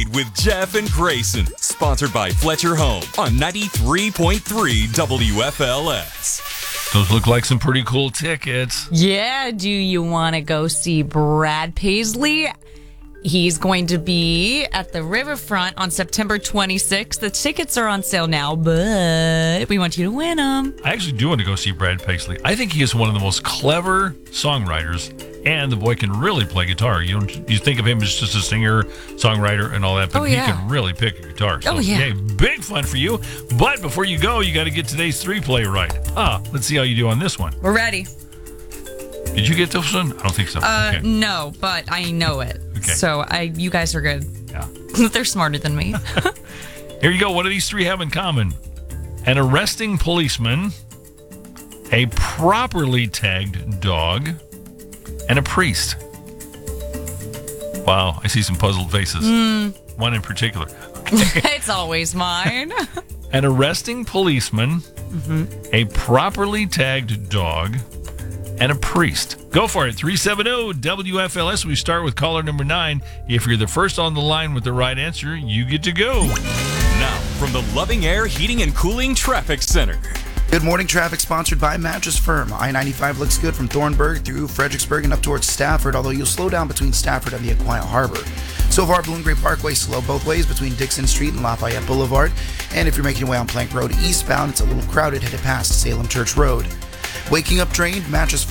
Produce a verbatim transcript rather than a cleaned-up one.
With Jeff and Grayson, sponsored by Fletcher Home on ninety-three point three W F L S. Those look like some pretty cool tickets. Yeah, do you want to go see Brad Paisley? He's going to be at the Riverfront on September twenty-sixth. The tickets are on sale now, but we want you to win them. I actually do want to go see Brad Paisley. I think he is one of the most clever songwriters, and the boy can really play guitar. You don't, you think of him as just a singer, songwriter, and all that, but oh, he yeah. can really pick a guitar. So, oh, yeah. Yay, big fun for you. But before you go, you got to get today's three-play right. Ah, let's see how you do on this one. We're ready. Did you get this one? I don't think so. Uh, okay. No, but I know it. Okay. So I, you guys are good. Yeah. They're smarter than me. Here you go. What do these three have in common? An arresting policeman, a properly tagged dog, and a priest. Wow, I see some puzzled faces. Mm. One in particular. Okay. It's always mine. An arresting policeman, mm-hmm. a properly tagged dog, and a priest. Go for it. three seven zero W F L S. We start with caller number nine. If you're the first on the line with the right answer, you get to go. Now, from the Loving Air Heating and Cooling Traffic Center. Good morning, traffic sponsored by Mattress Firm. I ninety-five looks good from Thornburg through Fredericksburg and up towards Stafford, although you'll slow down between Stafford and the Aquia Harbor. So far, Balloon Gray Parkway slow both ways between Dixon Street and Lafayette Boulevard. And if you're making your way on Plank Road eastbound, it's a little crowded headed past Salem Church Road. Waking up drained, Mattress